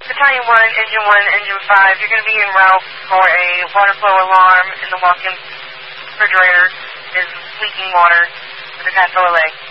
Battalion 1, Engine 1, Engine 5, you're going to be en route for a water flow alarm in the walk-in refrigerator is leaking water with a capital A.